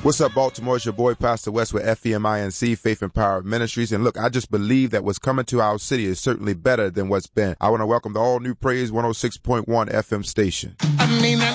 What's up, Baltimore? It's your boy, Pastor West with FEMINC, Faith and Power Ministries. And look, I just believe that what's coming to our city is certainly better than what's been. I want to welcome the all-new Praise 106.1 FM station.